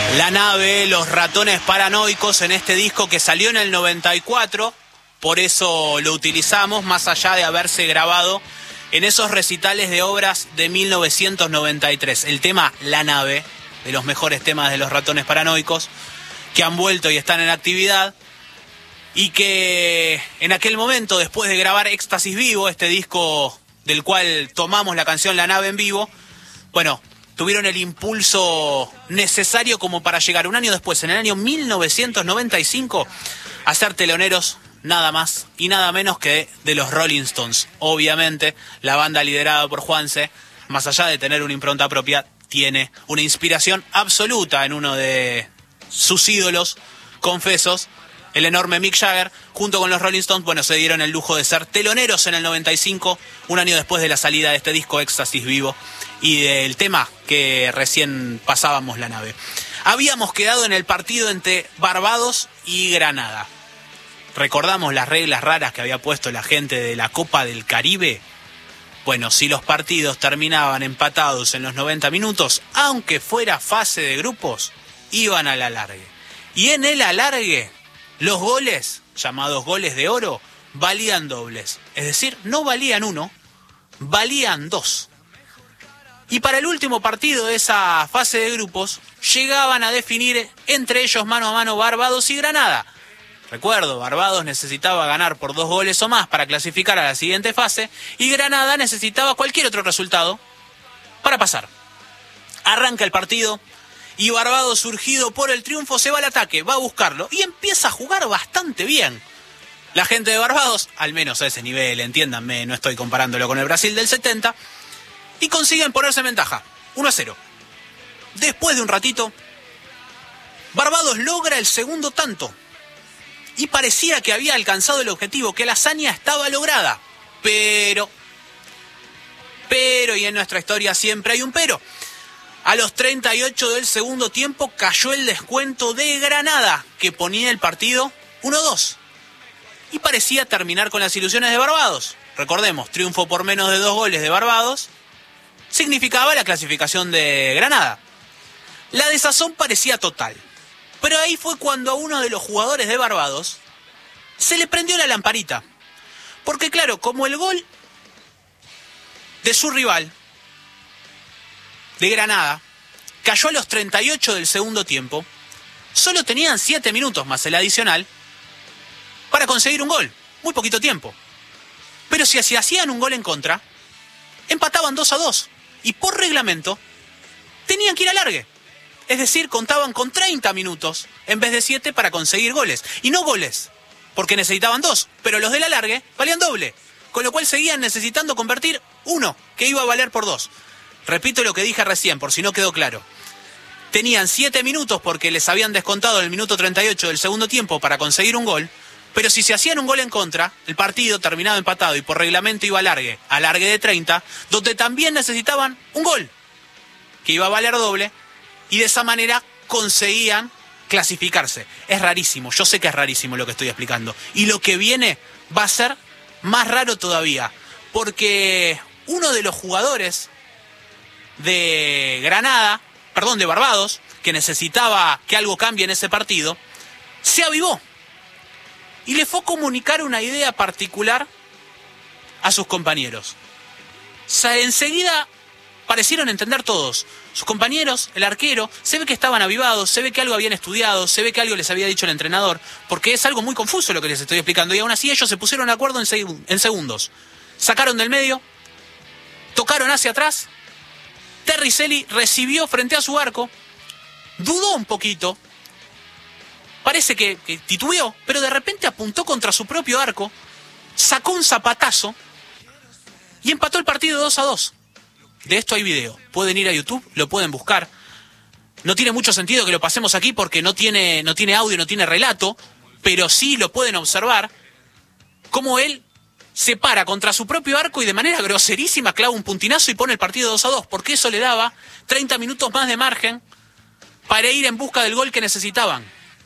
La Nave, Los Ratones Paranoicos, en este disco que salió en el 94, por eso lo utilizamos, más allá de haberse grabado en esos recitales de obras de 1993. El tema La Nave, de los mejores temas de Los Ratones Paranoicos, que han vuelto y están en actividad, y que en aquel momento, después de grabar Éxtasis Vivo, este disco del cual tomamos la canción La Nave en vivo, bueno, tuvieron el impulso necesario como para llegar un año después, en el año 1995, a ser teloneros nada más y nada menos que de los Rolling Stones. Obviamente, la banda liderada por Juanse, más allá de tener una impronta propia, tiene una inspiración absoluta en uno de sus ídolos confesos, el enorme Mick Jagger. Junto con los Rolling Stones, bueno, se dieron el lujo de ser teloneros en el 95, un año después de la salida de este disco Éxtasis Vivo y del tema que recién pasábamos, La Nave. Habíamos quedado en el partido entre Barbados y Granada. ¿Recordamos las reglas raras que había puesto la gente de la Copa del Caribe? Bueno, si los partidos terminaban empatados en los 90 minutos, aunque fuera fase de grupos, iban al alargue. Y en el alargue, los goles, llamados goles de oro, valían dobles. Es decir, no valían uno, valían dos. Y para el último partido de esa fase de grupos, llegaban a definir entre ellos mano a mano Barbados y Granada. Recuerdo, Barbados necesitaba ganar por 2 goles o más para clasificar a la siguiente fase, y Granada necesitaba cualquier otro resultado para pasar. Arranca el partido, y Barbados, surgido por el triunfo, se va al ataque, va a buscarlo, y empieza a jugar bastante bien. La gente de Barbados, al menos a ese nivel, entiéndanme, no estoy comparándolo con el Brasil del 70, y consiguen ponerse en ventaja, 1-0. Después de un ratito, Barbados logra el segundo tanto, y parecía que había alcanzado el objetivo, que la hazaña estaba lograda. Pero, y en nuestra historia siempre hay un pero. A los 38 del segundo tiempo cayó el descuento de Granada, que ponía el partido 1-2. Y parecía terminar con las ilusiones de Barbados. Recordemos, triunfo por menos de 2 goles de Barbados significaba la clasificación de Granada. La desazón parecía total. Pero ahí fue cuando a uno de los jugadores de Barbados se le prendió la lamparita. Porque claro, como el gol de su rival, de Granada, cayó a los 38 del segundo tiempo, solo tenían 7 minutos más el adicional para conseguir un gol. Muy poquito tiempo. Pero si hacían un gol en contra, empataban 2-2. Y por reglamento, tenían que ir al alargue. Es decir, contaban con 30 minutos en vez de 7 para conseguir goles. Y no goles, porque necesitaban 2, pero los del alargue valían doble. Con lo cual seguían necesitando convertir 1, que iba a valer por 2. Repito lo que dije recién, por si no quedó claro. Tenían 7 minutos porque les habían descontado en el minuto 38 del segundo tiempo para conseguir un gol, pero si se hacían un gol en contra, el partido terminaba empatado y por reglamento iba a alargue de 30, donde también necesitaban un gol, que iba a valer doble, y de esa manera conseguían clasificarse. Es rarísimo, yo sé que es rarísimo lo que estoy explicando. Y lo que viene va a ser más raro todavía, porque uno de los jugadores de Barbados, que necesitaba que algo cambie en ese partido, se avivó y le fue a comunicar una idea particular a sus compañeros. Enseguida parecieron entender todos. Sus compañeros, el arquero, se ve que estaban avivados, se ve que algo habían estudiado, se ve que algo les había dicho el entrenador, porque es algo muy confuso lo que les estoy explicando, y aún así ellos se pusieron de acuerdo en segundos. Sacaron del medio, tocaron hacia atrás, Terricelli recibió frente a su arco, dudó un poquito, parece que titubeó, pero de repente apuntó contra su propio arco, sacó un zapatazo y empató el partido 2-2. De esto hay video. Pueden ir a YouTube, lo pueden buscar. No tiene mucho sentido que lo pasemos aquí porque no tiene audio, no tiene relato, pero sí lo pueden observar cómo él se para contra su propio arco y de manera groserísima clava un puntinazo y pone el partido 2-2, porque eso le daba 30 minutos más de margen para ir en busca del gol que necesitaban.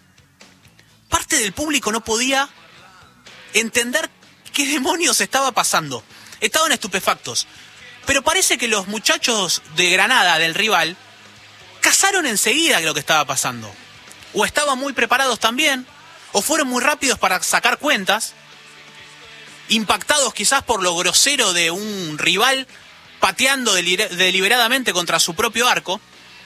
Parte del público no podía entender qué demonios estaba pasando. Estaban estupefactos. Pero parece que los muchachos de Granada, del rival, pensaron enseguida lo que estaba pasando. O estaban muy preparados también, o fueron muy rápidos para sacar cuentas, impactados quizás por lo grosero de un rival pateando deliberadamente contra su propio arco,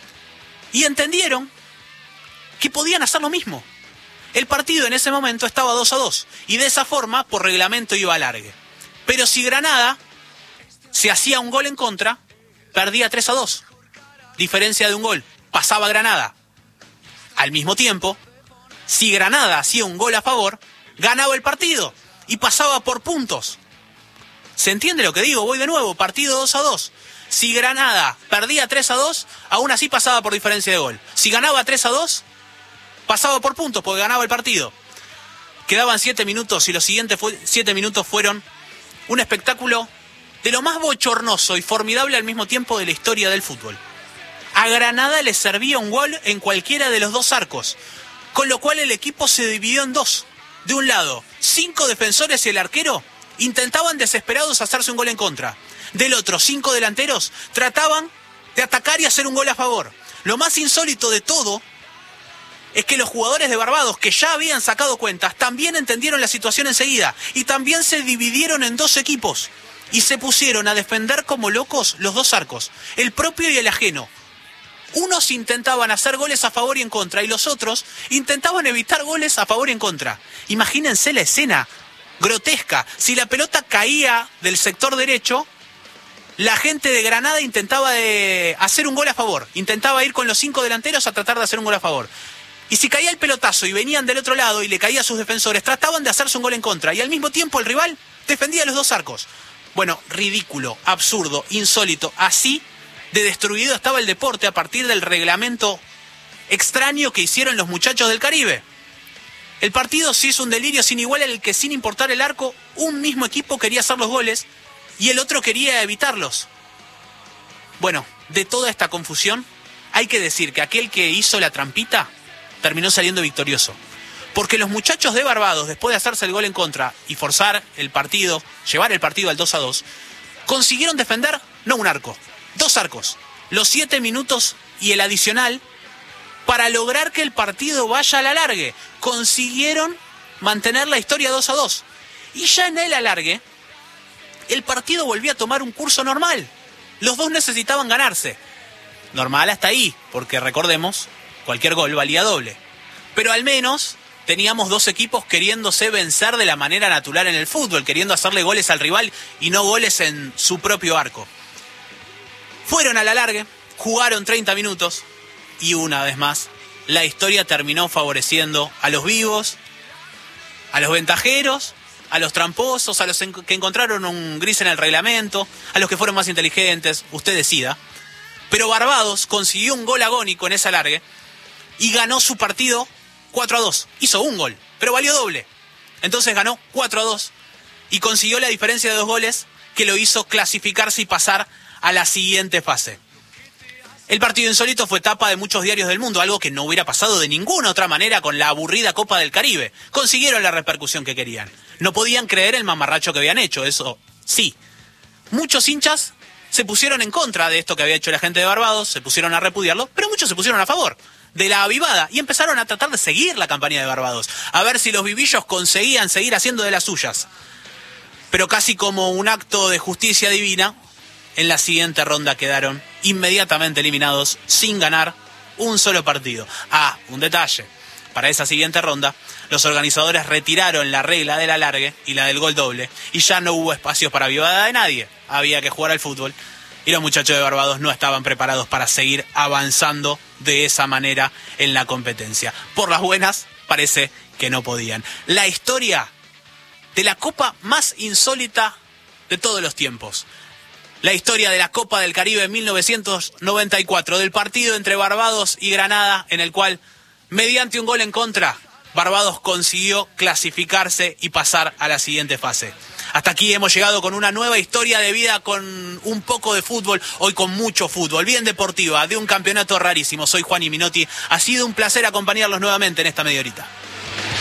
y entendieron que podían hacer lo mismo. El partido en ese momento estaba 2-2, y de esa forma, por reglamento, iba a alargue. Pero si Granada se hacía un gol en contra, perdía 3-2. Diferencia de un gol. Pasaba Granada. Al mismo tiempo, si Granada hacía un gol a favor, ganaba el partido y pasaba por puntos. ¿Se entiende lo que digo? Voy de nuevo, partido 2-2. Si Granada perdía 3-2, aún así pasaba por diferencia de gol. Si ganaba 3-2, pasaba por puntos porque ganaba el partido. Quedaban 7 minutos y los siguientes 7 minutos fueron un espectáculo de lo más bochornoso y formidable al mismo tiempo de la historia del fútbol. A Granada le servía un gol en cualquiera de los dos arcos, con lo cual el equipo se dividió en dos. De un lado, 5 defensores y el arquero intentaban desesperados hacerse un gol en contra. Del otro, 5 delanteros trataban de atacar y hacer un gol a favor. Lo más insólito de todo es que los jugadores de Barbados, que ya habían sacado cuentas, también entendieron la situación enseguida y también se dividieron en dos equipos y se pusieron a defender como locos los dos arcos, el propio y el ajeno. Unos intentaban hacer goles a favor y en contra y los otros intentaban evitar goles a favor y en contra. Imagínense la escena grotesca. Si la pelota caía del sector derecho, la gente de Granada intentaba hacer un gol a favor. Intentaba ir con los 5 delanteros a tratar de hacer un gol a favor. Y si caía el pelotazo y venían del otro lado y le caía a sus defensores, trataban de hacerse un gol en contra. Y al mismo tiempo el rival defendía los dos arcos. Bueno, ridículo, absurdo, insólito. Así de destruido estaba el deporte a partir del reglamento extraño que hicieron los muchachos del Caribe. El partido se hizo un delirio sin igual en el que, sin importar el arco, un mismo equipo quería hacer los goles y el otro quería evitarlos. Bueno, de toda esta confusión, hay que decir que aquel que hizo la trampita terminó saliendo victorioso. Porque los muchachos de Barbados, después de hacerse el gol en contra y forzar el partido, llevar el partido al 2-2, consiguieron defender, no un arco, 2 arcos, los 7 minutos y el adicional, para lograr que el partido vaya al alargue. Consiguieron mantener la historia 2-2. Y ya en el alargue, el partido volvió a tomar un curso normal. Los dos necesitaban ganarse. Normal hasta ahí, porque recordemos, cualquier gol valía doble. Pero al menos teníamos dos equipos queriéndose vencer de la manera natural en el fútbol, queriendo hacerle goles al rival y no goles en su propio arco. Fueron al alargue, jugaron 30 minutos y una vez más la historia terminó favoreciendo a los vivos, a los ventajeros, a los tramposos, a los que encontraron un gris en el reglamento, a los que fueron más inteligentes, usted decida. Pero Barbados consiguió un gol agónico en ese alargue y ganó su partido 4-2. Hizo un gol, pero valió doble. Entonces ganó 4-2 y consiguió la diferencia de 2 goles que lo hizo clasificarse y pasar a la siguiente fase. El partido insólito fue tapa de muchos diarios del mundo, algo que no hubiera pasado de ninguna otra manera con la aburrida Copa del Caribe. Consiguieron la repercusión que querían. No podían creer el mamarracho que habían hecho, eso sí. Muchos hinchas se pusieron en contra de esto que había hecho la gente de Barbados, se pusieron a repudiarlo, pero muchos se pusieron a favor de la avivada y empezaron a tratar de seguir la campaña de Barbados, a ver si los vivillos conseguían seguir haciendo de las suyas. Pero casi como un acto de justicia divina, en la siguiente ronda quedaron inmediatamente eliminados sin ganar un solo partido. Ah, un detalle. Para esa siguiente ronda, los organizadores retiraron la regla del alargue y la del gol doble y ya no hubo espacios para avivada de nadie. Había que jugar al fútbol y los muchachos de Barbados no estaban preparados para seguir avanzando de esa manera en la competencia. Por las buenas, parece que no podían. La historia de la copa más insólita de todos los tiempos. La historia de la Copa del Caribe en 1994, del partido entre Barbados y Granada, en el cual, mediante un gol en contra, Barbados consiguió clasificarse y pasar a la siguiente fase. Hasta aquí hemos llegado con una nueva historia de vida, con un poco de fútbol, hoy con mucho fútbol, bien deportiva, de un campeonato rarísimo. Soy Juan Minotti, ha sido un placer acompañarlos nuevamente en esta media horita.